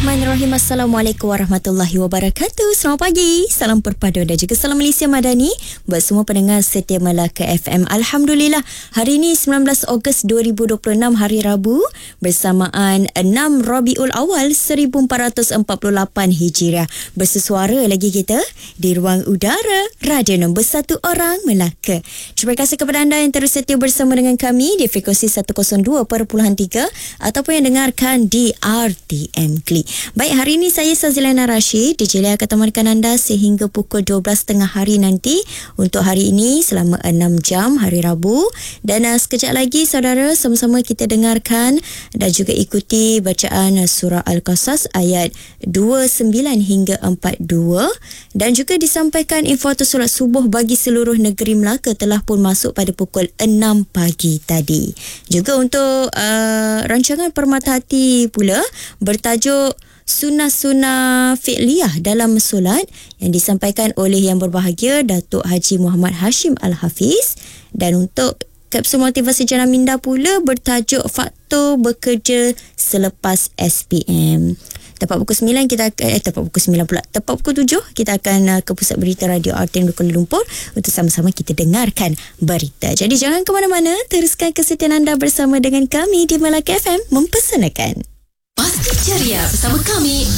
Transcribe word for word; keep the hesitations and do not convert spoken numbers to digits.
Bismillahirrahmanirrahim. Assalamualaikum warahmatullahi wabarakatuh. Selamat pagi, salam perpadu dan juga salam Malaysia Madani buat semua pendengar setia Melaka F M. Alhamdulillah, hari ini sembilan belas Ogos dua ribu dua puluh enam, hari Rabu, bersamaan enam Rabiul Awal seribu empat ratus empat puluh lapan Hijriah. Bersesuara lagi kita di ruang udara Radio Nombor satu Orang Melaka. Terima kasih kepada anda yang terus setia bersama dengan kami di frekuensi seratus dua perpuluhan tiga ataupun yang dengarkan di R T M Klik. Baik, hari ini saya Sazilana Rashid, D J Lia akan temankan anda sehingga pukul dua belas tiga puluh hari nanti untuk hari ini selama enam jam hari Rabu. Dan uh, sekejap lagi saudara, sama-sama kita dengarkan dan juga ikuti bacaan uh, surah Al-Qasas ayat dua puluh sembilan hingga empat puluh dua, dan juga disampaikan info atau solat subuh bagi seluruh negeri Melaka telah pun masuk pada pukul enam pagi tadi. Juga untuk uh, rancangan Permata Hati pula bertajuk Sunnah-Sunnah Fi'liyah dalam solat yang disampaikan oleh Yang Berbahagia Datuk Haji Muhammad Hashim Al-Hafiz. Dan untuk kapsul motivasi Jana Minda pula bertajuk Faktor Bekerja Selepas S P M. Tepat pukul sembilan kita akan, eh tepat pukul sembilan pula, tepat pukul tujuh kita akan uh, ke Pusat Berita Radio R T M Kuala Lumpur untuk sama-sama kita dengarkan berita. Jadi jangan ke mana-mana, teruskan kesetiaan anda bersama dengan kami di Melaka F M mempersanakan. Pasti ceria bersama kami